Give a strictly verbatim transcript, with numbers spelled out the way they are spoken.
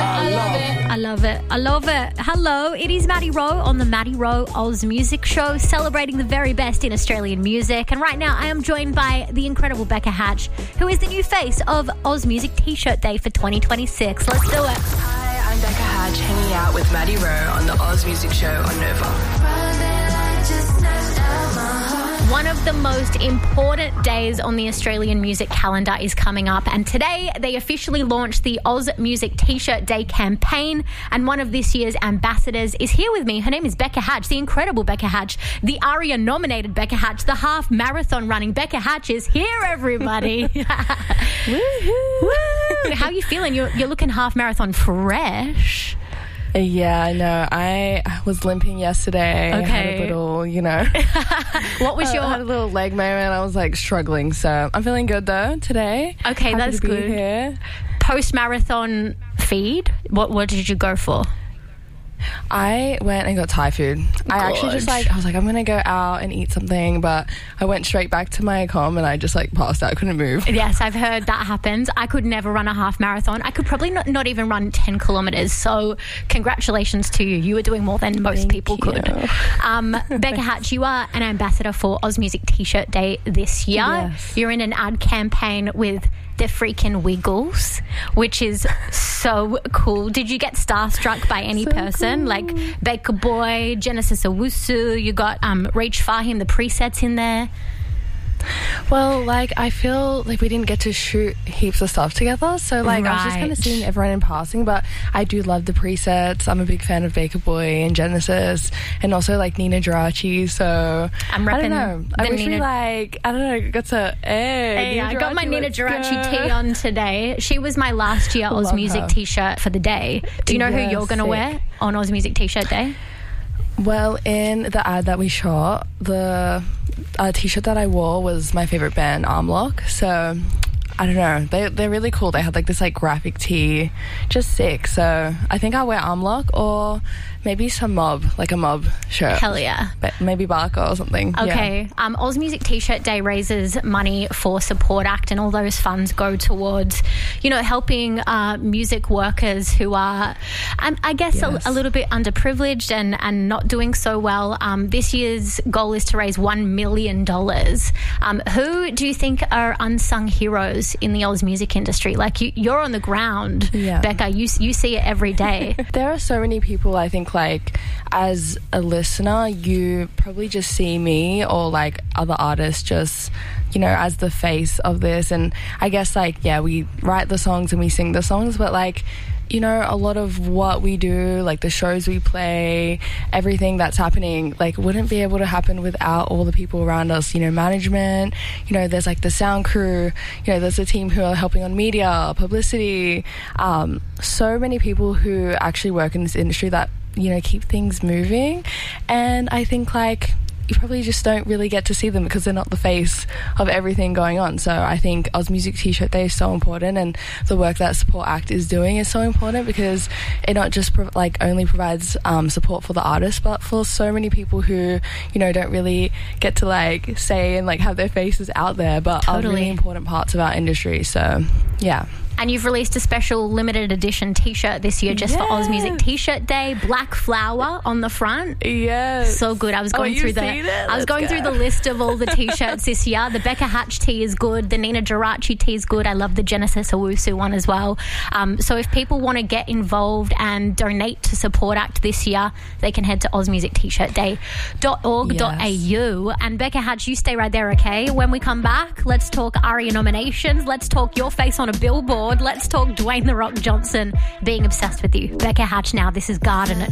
I love it. I love it. I love it. Hello, it is Maddie Rowe on the Maddie Rowe Oz Music Show, celebrating the very best in Australian music. And right now I am joined by the incredible Becca Hatch, who is the new face of Oz Music T-shirt Day for twenty twenty-six. Let's do it. Hi, I'm Becca Hatch, hanging out with Maddie Rowe on the Oz Music Show on Nova. One of the most important days on the Australian music calendar is coming up, and today they officially launched the Oz Music T-shirt Day campaign, and one of this year's ambassadors is here with me. Her name is Becca Hatch, the incredible Becca Hatch, the ARIA-nominated Becca Hatch, the half marathon running Becca Hatch is here, everybody. Woo-hoo. Woo. How are you feeling? You're, you're looking half marathon fresh. Yeah, I know. I was limping yesterday. Okay. I had a little, you know. What was your... I had a little leg moment. I was, like, struggling. So I'm feeling good, though, today. Okay, Happy that's to be good. Here. Post-marathon feed, what, what did you go for? I went and got Thai food. I actually just like, I was like, I'm going to go out and eat something, but I went straight back to my comm and I just like passed out. I couldn't move. Yes, I've heard that happens. I could never run a half marathon. I could probably not, not even run ten kilometres. So congratulations to you. You were doing more than most Thank people you. could. Um, Becca Hatch, you are an ambassador for Oz Music T-shirt Day this year. Yes. You're in an ad campaign with the freaking Wiggles, which is so cool. Did you get starstruck by any So person? cool. Like Baker Boy, Genesis Owusu, you got um, Rach Fahim, the presets in there. Well, like, I feel like we didn't get to shoot heaps of stuff together. So, like, I was just kind Right. of seeing everyone in passing. But I do love the presets. I'm a big fan of Baker Boy and Genesis and also, like, Nina Geraci. So, I'm I repping don't know. I the wish we, Nina- like, I don't know, got to, hey, Hey, Nina I got my Geraci, Nina let's Geraci go. tee on today. She was my last year Oz Love Music her. T-shirt for the day. Do you know who Yes, you're going to sick. wear on Oz Music T-shirt Day? Well, in the ad that we shot, the uh, T-shirt that I wore was my favorite band, Armlock. So, I don't know. They, they're really cool. They had, like, this, like, graphic tee. Just sick. So, I think I'll wear Armlock or maybe some Mob, like a Mob shirt. Hell yeah. But maybe Barker or something. Okay. Yeah. Um, Oz Music T-shirt Day raises money for Support Act, and all those funds go towards, you know, helping uh, music workers who are, um, I guess, Yes. a, a little bit underprivileged and, and not doing so well. Um, this year's goal is to raise one million dollars. Um, who do you think are unsung heroes in the Oz music industry? Like, you, you're on the ground, Yeah. Becca. You, you see it every day. There are so many people, I think, like, as a listener, you probably just see me or, like, other artists just, you know, as the face of this. And I guess, like, yeah, we write the songs and we sing the songs, but, like, you know, a lot of what we do, like the shows we play, everything that's happening, like, wouldn't be able to happen without all the people around us, you know, management, you know, there's like the sound crew, you know, there's a team who are helping on media, publicity, um, so many people who actually work in this industry that, you know, keep things moving. And I think, like, you probably just don't really get to see them because they're not the face of everything going on. So I think Oz Music T-shirt Day is so important, and the work that Support Act is doing is so important because it not just pro- like only provides um, support for the artists, but for so many people who, you know, don't really get to like say and like have their faces out there, but are Totally. really important parts of our industry. So yeah. And you've released a special limited edition T-shirt this year just for Oz Music Yes. T-shirt Day. Black flower on the front. Yes. So good. I was Oh, going you've through the seen it? I was Let's going go. through the list of all the T-shirts this year. The Becca Hatch tee is good. The Nina Geraci tee is good. I love the Genesis Owusu one as well. Um, so if people want to get involved and donate to Support Act this year, they can head to oz music t shirt day dot org dot a u. Yes. And Becca Hatch, you stay right there, okay? When we come back, let's talk ARIA nominations. Let's talk your face on a billboard. Let's talk Dwayne The Rock Johnson being obsessed with you. Becca Hatch now. This is Garden at